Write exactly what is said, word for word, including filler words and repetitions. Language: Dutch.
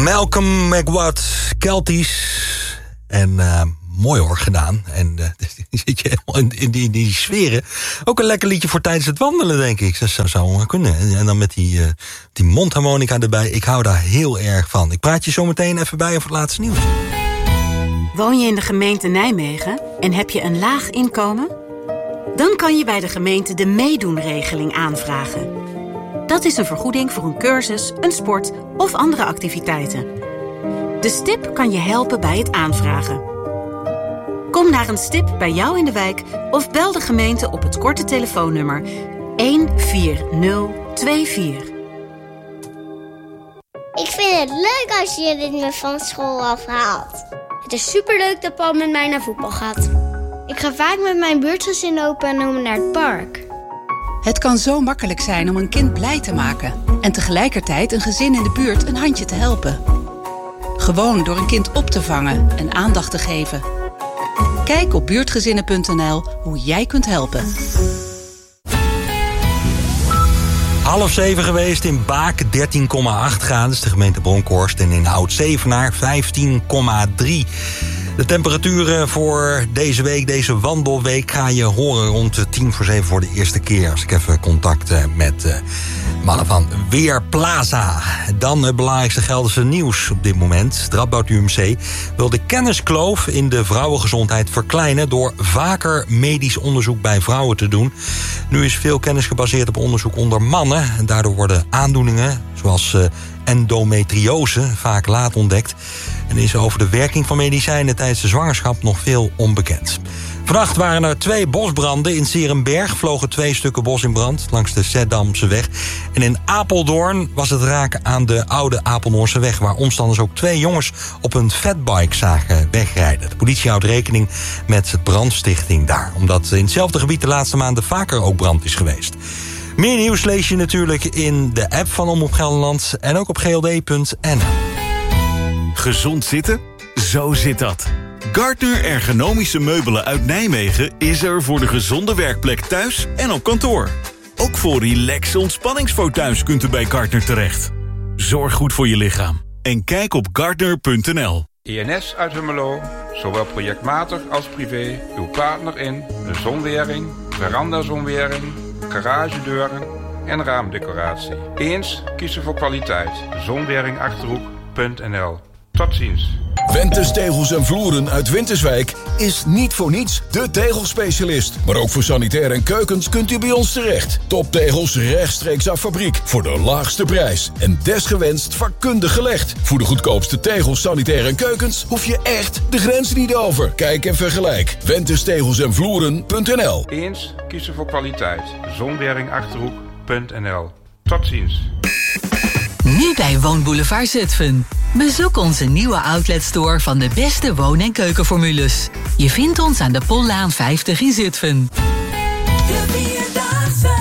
Malcolm McWatt, Keltisch. En uh, mooi hoor, gedaan. En uh, zit je helemaal in, in, die, in die sferen. Ook een lekker liedje voor tijdens het wandelen, denk ik. Dat zou, zou maar kunnen. En dan met die, uh, die mondharmonica erbij. Ik hou daar heel erg van. Ik praat je zo meteen even bij over het laatste nieuws. Woon je in de gemeente Nijmegen en heb je een laag inkomen? Dan kan je bij de gemeente de meedoenregeling aanvragen. Dat is een vergoeding voor een cursus, een sport of andere activiteiten. De STIP kan je helpen bij het aanvragen. Kom naar een STIP bij jou in de wijk of bel de gemeente op het korte telefoonnummer een vier nul twee vier. Ik vind het leuk als je me van school afhaalt. Het is superleuk dat Paul met mij naar voetbal gaat. Ik ga vaak met mijn buurtgezin open en oma naar het park. Het kan zo makkelijk zijn om een kind blij te maken en tegelijkertijd een gezin in de buurt een handje te helpen. Gewoon door een kind op te vangen en aandacht te geven. Kijk op buurtgezinnen punt n l hoe jij kunt helpen. Half zeven geweest in Baak, dertien komma acht graden. Dat is de gemeente Bronkhorst. En in Oud-Zevenaar, vijftien komma drie. De temperaturen voor deze week, deze wandelweek, ga je horen rond tien voor zeven voor de eerste keer. Als ik even contact heb met uh, mannen van Weerplaza. Dan het belangrijkste Gelderse nieuws op dit moment. Het Radboud U M C wil de kenniskloof in de vrouwengezondheid verkleinen door vaker medisch onderzoek bij vrouwen te doen. Nu is veel kennis gebaseerd op onderzoek onder mannen. En daardoor worden aandoeningen zoals uh, endometriose vaak laat ontdekt. En is over de werking van medicijnen tijdens de zwangerschap nog veel onbekend. Vannacht waren er twee bosbranden. In 's-Heerenberg vlogen twee stukken bos in brand langs de Zeddamse weg. En in Apeldoorn was het raak aan de oude Apeldoornse weg, waar omstanders ook twee jongens op een fatbike zagen wegrijden. De politie houdt rekening met brandstichting daar, omdat in hetzelfde gebied de laatste maanden vaker ook brand is geweest. Meer nieuws lees je natuurlijk in de app van Omroep Gelderland en ook op g l d punt n l. Gezond zitten? Zo zit dat. Gardner Ergonomische Meubelen uit Nijmegen is er voor de gezonde werkplek thuis en op kantoor. Ook voor relaxe ontspanningsfauteuils kunt u bij Gardner terecht. Zorg goed voor je lichaam en kijk op gardner punt n l. I N S uit Hummelo, zowel projectmatig als privé, uw partner in de zonwering, verandazonwering, garagedeuren en raamdecoratie. Eens kiezen voor kwaliteit. zonweringachterhoek punt n l. Tot ziens. Ventes Tegels en Vloeren uit Winterswijk is niet voor niets de tegelspecialist. Maar ook voor sanitair en keukens kunt u bij ons terecht. Toptegels rechtstreeks af fabriek voor de laagste prijs. En desgewenst vakkundig gelegd. Voor de goedkoopste tegels, sanitair en keukens hoef je echt de grens niet over. Kijk en vergelijk. Ventes Tegels en Vloeren punt n l. Eens kiezen voor kwaliteit. zonweringachterhoek punt n l. Tot ziens. Nu bij Woonboulevard Zutphen. Bezoek onze nieuwe outletstore van de beste woon- en keukenformules. Je vindt ons aan de Pollaan vijftig in Zutphen. De Vierdaagse